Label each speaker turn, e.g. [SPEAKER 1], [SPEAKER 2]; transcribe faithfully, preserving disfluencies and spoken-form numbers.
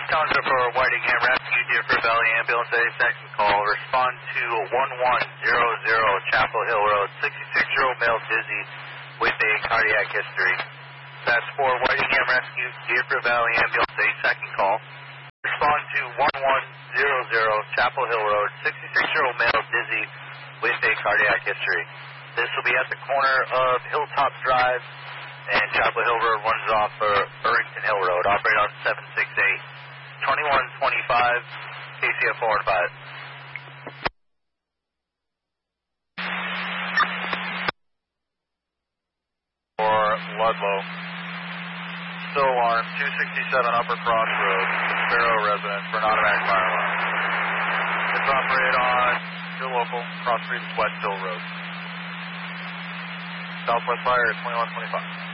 [SPEAKER 1] Townsend for Whitingham Rescue, Deerfield Valley Ambulance, a second call. Respond to one one zero zero Chapel Hill Road, sixty-six-year-old male dizzy with a cardiac history. That's for Whitingham Rescue, Deerfield Valley Ambulance, a second call. Respond to one one zero zero Chapel Hill Road, sixty-six-year-old male dizzy with a cardiac history. This will be at the corner of Hilltop Drive and Chapel Hill Road, runs off for Burrington Hill Road. Operate on seven six eight, twenty-one twenty-five, K C F four and five. For Ludlow. Still alarm, two sixty-seven Upper Cross Road, Sparrow resident for an automatic fire alarm. It's operated on, still local, Cross Street, West Hill Road. Southwest Fire is twenty-one twenty-five.